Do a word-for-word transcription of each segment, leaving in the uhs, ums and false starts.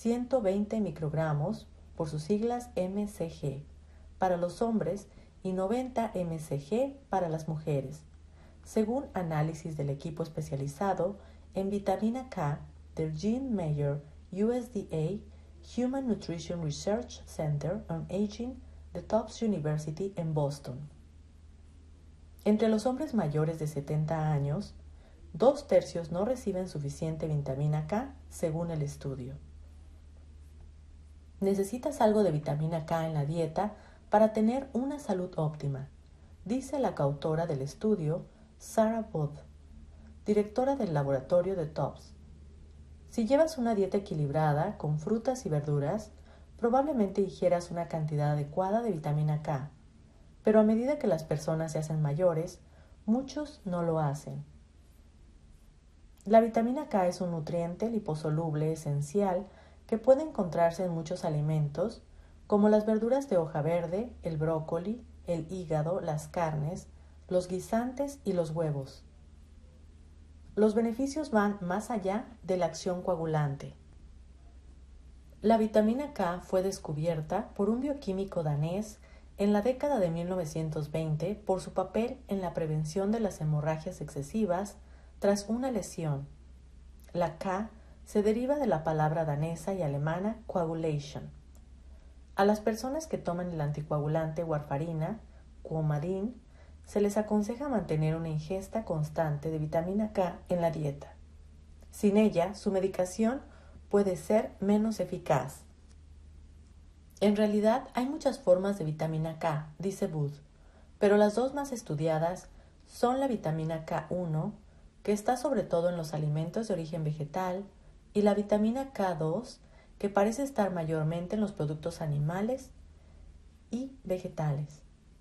ciento veinte microgramos, por sus siglas M C G, para los hombres y noventa M C G para las mujeres, según análisis del equipo especializado en vitamina K del Jean Mayer U S D A Human Nutrition Research Center on Aging de Tufts University en Boston. Entre los hombres mayores de setenta años, dos tercios no reciben suficiente vitamina K según el estudio. Necesitas algo de vitamina K en la dieta para tener una salud óptima, dice la coautora del estudio, Sarah Booth, directora del laboratorio de Tufts. Si llevas una dieta equilibrada con frutas y verduras, probablemente ingieras una cantidad adecuada de vitamina K, pero a medida que las personas se hacen mayores, muchos no lo hacen. La vitamina K es un nutriente liposoluble esencial que puede encontrarse en muchos alimentos, como las verduras de hoja verde, el brócoli, el hígado, las carnes, los guisantes y los huevos. Los beneficios van más allá de la acción coagulante. La vitamina K fue descubierta por un bioquímico danés en la década de mil novecientos veinte por su papel en la prevención de las hemorragias excesivas tras una lesión. La K se deriva de la palabra danesa y alemana coagulation. A las personas que toman el anticoagulante warfarina, Coumadin, se les aconseja mantener una ingesta constante de vitamina K en la dieta. Sin ella, su medicación puede ser menos eficaz. En realidad, hay muchas formas de vitamina K, dice Booth, pero las dos más estudiadas son la vitamina K uno, que está sobre todo en los alimentos de origen vegetal, y la vitamina K dos, que parece estar mayormente en los productos animales y vegetales.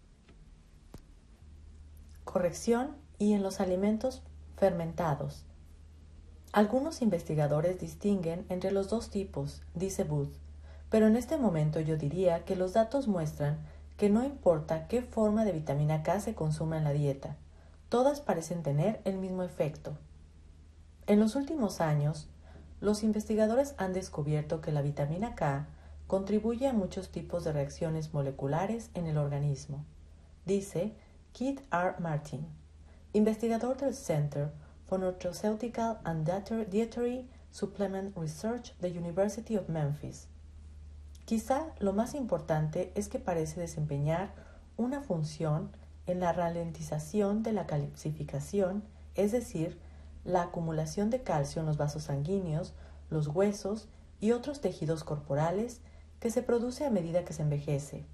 Corrección, y en los alimentos fermentados. Algunos investigadores distinguen entre los dos tipos, dice Booth, pero en este momento yo diría que los datos muestran que no importa qué forma de vitamina K se consuma en la dieta, todas parecen tener el mismo efecto. En los últimos años, los investigadores han descubierto que la vitamina K contribuye a muchos tipos de reacciones moleculares en el organismo, dice Keith R. Martin, investigador del Center for Nutraceutical and Dietary Supplement Research de University of Memphis. Quizá lo más importante es que parece desempeñar una función en la ralentización de la calcificación, es decir, la acumulación de calcio en los vasos sanguíneos, los huesos y otros tejidos corporales que se produce a medida que se envejece.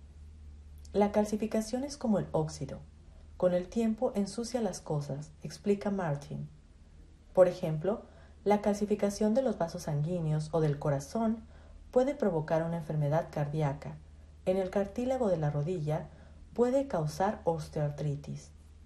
La calcificación es como el óxido. Con el tiempo ensucia las cosas, explica Martin. Por ejemplo, la calcificación de los vasos sanguíneos o del corazón puede provocar una enfermedad cardíaca. En el cartílago de la rodilla puede causar osteoartritis.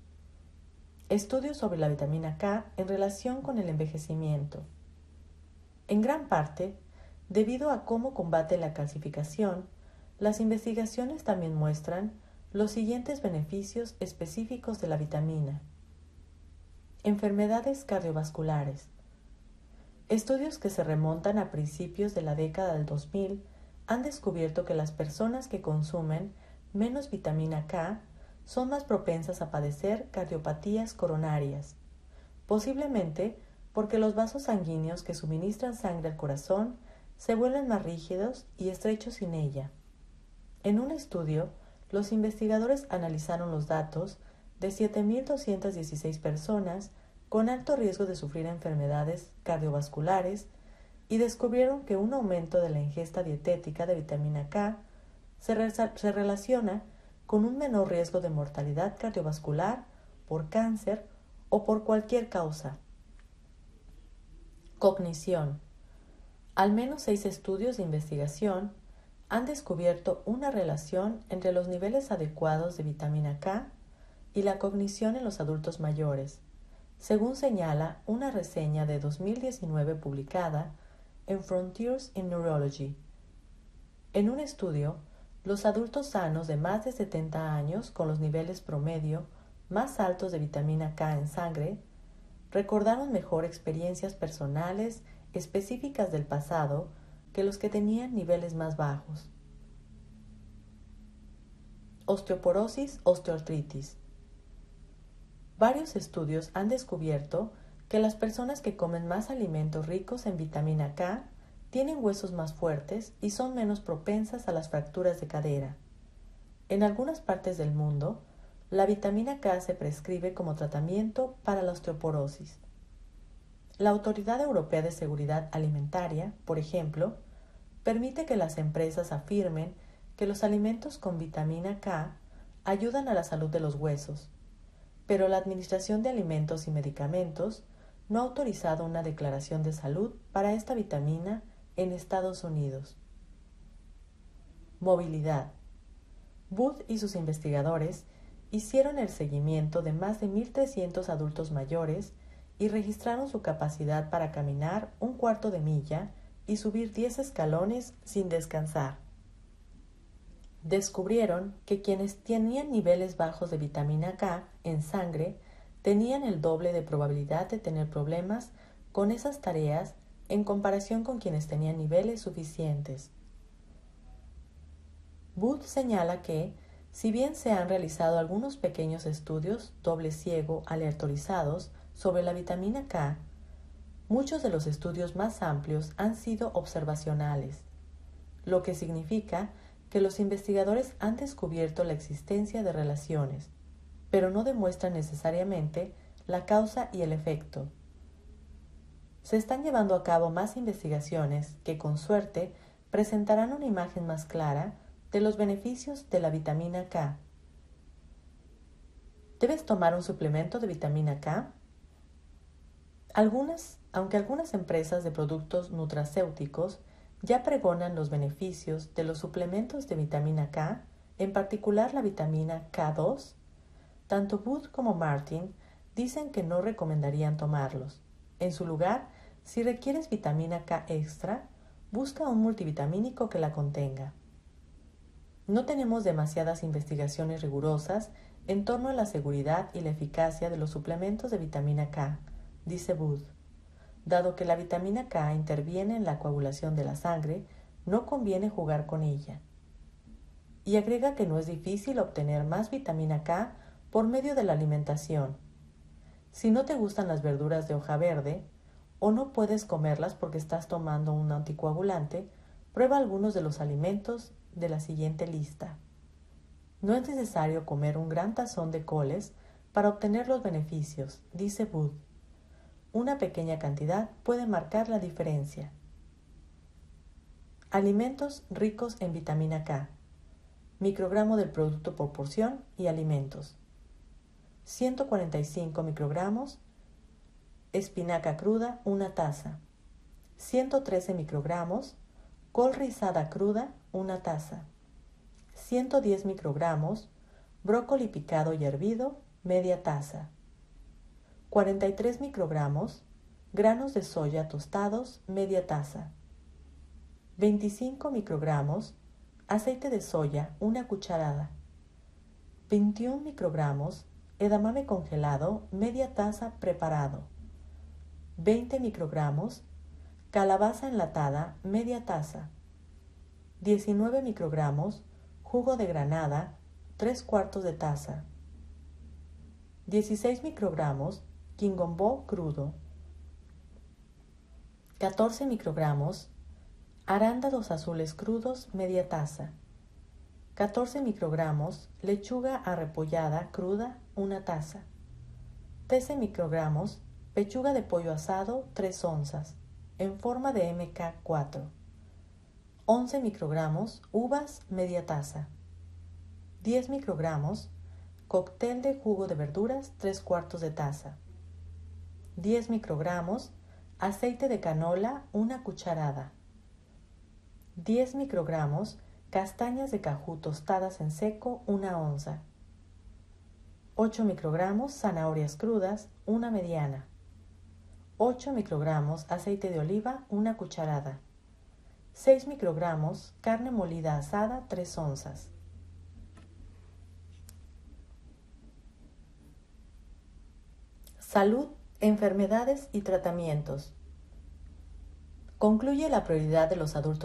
Estudios sobre la vitamina K en relación con el envejecimiento. En gran parte, debido a cómo combate la calcificación, las investigaciones también muestran los siguientes beneficios específicos de la vitamina. Enfermedades cardiovasculares. Estudios que se remontan a principios de la década del dos mil han descubierto que las personas que consumen menos vitamina K son más propensas a padecer cardiopatías coronarias, posiblemente porque los vasos sanguíneos que suministran sangre al corazón se vuelven más rígidos y estrechos sin ella. En un estudio, los investigadores analizaron los datos de siete mil doscientas dieciséis personas con alto riesgo de sufrir enfermedades cardiovasculares y descubrieron que un aumento de la ingesta dietética de vitamina K se, re- se relaciona con un menor riesgo de mortalidad cardiovascular por cáncer o por cualquier causa. Cognición. Al menos seis estudios de investigación han descubierto una relación entre los niveles adecuados de vitamina K y la cognición en los adultos mayores, según señala una reseña de dos mil diecinueve publicada en Frontiers in Neurology. En un estudio, los adultos sanos de más de setenta años con los niveles promedio más altos de vitamina K en sangre recordaron mejor experiencias personales específicas del pasado que los que tenían niveles más bajos. Osteoporosis, osteoartritis. Varios estudios han descubierto que las personas que comen más alimentos ricos en vitamina K tienen huesos más fuertes y son menos propensas a las fracturas de cadera. En algunas partes del mundo, la vitamina K se prescribe como tratamiento para la osteoporosis. La Autoridad Europea de Seguridad Alimentaria, por ejemplo, permite que las empresas afirmen que los alimentos con vitamina K ayudan a la salud de los huesos, pero la Administración de Alimentos y Medicamentos no ha autorizado una declaración de salud para esta vitamina en Estados Unidos. Movilidad. Booth y sus investigadores hicieron el seguimiento de más de mil trescientos adultos mayores y registraron su capacidad para caminar un cuarto de milla y subir diez escalones sin descansar. Descubrieron que quienes tenían niveles bajos de vitamina K en sangre tenían el doble de probabilidad de tener problemas con esas tareas en comparación con quienes tenían niveles suficientes. Booth señala que, si bien se han realizado algunos pequeños estudios doble ciego aleatorizados sobre la vitamina K, muchos de los estudios más amplios han sido observacionales, lo que significa que los investigadores han descubierto la existencia de relaciones, pero no demuestran necesariamente la causa y el efecto. Se están llevando a cabo más investigaciones que, con suerte, presentarán una imagen más clara de los beneficios de la vitamina K. ¿Debes tomar un suplemento de vitamina K? Algunas, aunque algunas empresas de productos nutracéuticos ya pregonan los beneficios de los suplementos de vitamina K, en particular la vitamina K dos, tanto Booth como Martin dicen que no recomendarían tomarlos. En su lugar, si requieres vitamina K extra, busca un multivitamínico que la contenga. No tenemos demasiadas investigaciones rigurosas en torno a la seguridad y la eficacia de los suplementos de vitamina K, dice Booth. Dado que la vitamina K interviene en la coagulación de la sangre, no conviene jugar con ella. Y agrega que no es difícil obtener más vitamina K por medio de la alimentación. Si no te gustan las verduras de hoja verde o no puedes comerlas porque estás tomando un anticoagulante, prueba algunos de los alimentos de la siguiente lista. No es necesario comer un gran tazón de coles para obtener los beneficios, dice Booth. Una pequeña cantidad puede marcar la diferencia. Alimentos ricos en vitamina K. Microgramo del producto por porción y alimentos. ciento cuarenta y cinco microgramos. Espinaca cruda, una taza. ciento trece microgramos. Col rizada cruda, una taza. ciento diez microgramos. Brócoli picado y hervido, media taza. cuarenta y tres microgramos. Granos de soya tostados, media taza. veinticinco microgramos. Aceite de soya, una cucharada. veintiún microgramos. Edamame congelado, media taza preparado. veinte microgramos. Calabaza enlatada, media taza. diecinueve microgramos. Jugo de granada, tres cuartos de taza. dieciséis microgramos. Quingombó crudo. catorce microgramos. Arándanos azules crudos, media taza. catorce microgramos. Lechuga arrepollada cruda, una taza. trece microgramos. Pechuga de pollo asado, tres onzas, en forma de eme ka cuatro. once microgramos. Uvas, media taza. diez microgramos. Cóctel de jugo de verduras, tres cuartos de taza. diez microgramos. Aceite de canola, una cucharada. diez microgramos. Castañas de cajú tostadas en seco, una onza. ocho microgramos. Zanahorias crudas, una mediana. ocho microgramos. Aceite de oliva, una cucharada. seis microgramos. Carne molida asada, tres onzas. Salud, enfermedades y tratamientos. Concluye la prioridad de los adultos